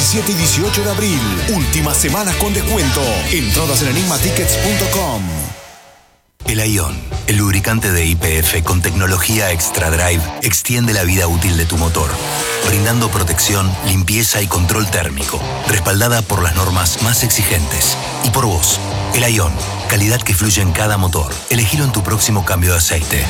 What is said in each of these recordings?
17 y 18 de abril. Últimas semanas con descuento. Entradas en enigmatickets.com. El Ion, el lubricante de YPF con tecnología Extra Drive, extiende la vida útil de tu motor, brindando protección, limpieza y control térmico, respaldada por las normas más exigentes. Y por vos, el Ion, calidad que fluye en cada motor. Elegilo en tu próximo cambio de aceite.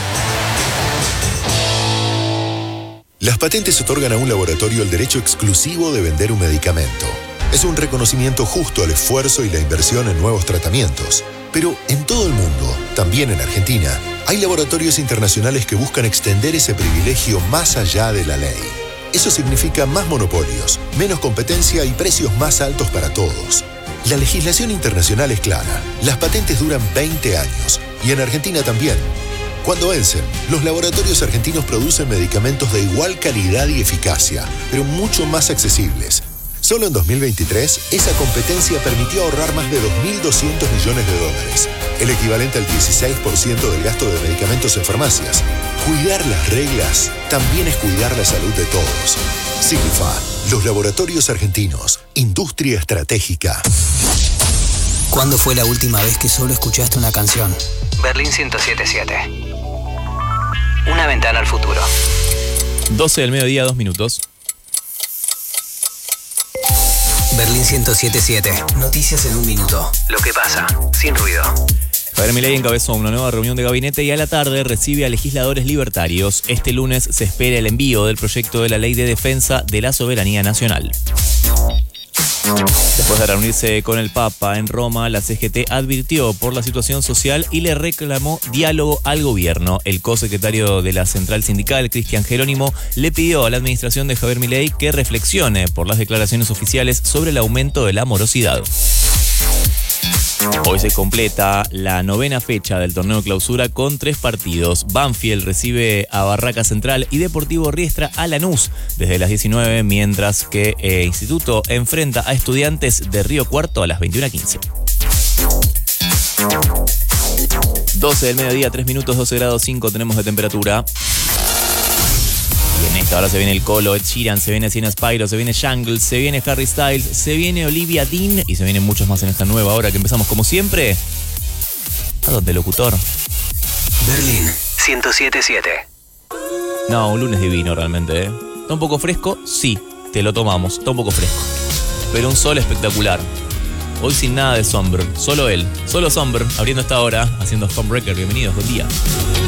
Las patentes otorgan a un laboratorio el derecho exclusivo de vender un medicamento. Es un reconocimiento justo al esfuerzo y la inversión en nuevos tratamientos. Pero en todo el mundo, también en Argentina, hay laboratorios internacionales que buscan extender ese privilegio más allá de la ley. Eso significa más monopolios, menos competencia y precios más altos para todos. La legislación internacional es clara. Las patentes duran 20 años y en Argentina también. Cuando vencen, los laboratorios argentinos producen medicamentos de igual calidad y eficacia, pero mucho más accesibles. Solo en 2023, esa competencia permitió ahorrar más de 2.200 millones de dólares, el equivalente al 16% del gasto de medicamentos en farmacias. Cuidar las reglas también es cuidar la salud de todos. Signifa, los laboratorios argentinos, industria estratégica. ¿Cuándo fue la última vez que solo escuchaste una canción? Berlín 107.7. Una ventana al futuro. 12 del mediodía, 2 minutos. Berlín 107.7. Noticias en un minuto. Lo que pasa, sin ruido. Javier Milei encabezó una nueva reunión de gabinete y a la tarde recibe a legisladores libertarios. Este lunes se espera el envío del proyecto de la Ley de Defensa de la Soberanía Nacional. Después de reunirse con el Papa en Roma, la CGT advirtió por la situación social y le reclamó diálogo al gobierno. El cosecretario de la Central Sindical, Cristian Jerónimo, le pidió a la administración de Javier Milei que reflexione por las declaraciones oficiales sobre el aumento de la morosidad. Hoy se completa la 9ª fecha del torneo clausura con 3 partidos. Banfield recibe a Barraca Central y Deportivo Riestra a Lanús desde las 19, mientras que Instituto enfrenta a Estudiantes de Río Cuarto a las 21:15. 12 del mediodía, 3 minutos, 12 grados 5 tenemos de temperatura. Y en esta hora se viene el Colo, Ed Sheeran, se viene Siena Spyro, se viene Jungle, se viene Harry Styles, se viene Olivia Dean y se vienen muchos más en esta nueva hora que empezamos como siempre. ¿A dónde, locutor? Berlín 107.7. No, un lunes divino realmente, ¿eh? ¿Está un poco fresco? Sí, te lo tomamos, está un poco fresco. Pero un sol espectacular. Hoy sin nada de Somber, solo él, solo Somber, abriendo esta hora, haciendo Stormbreaker. Bienvenidos, buen día.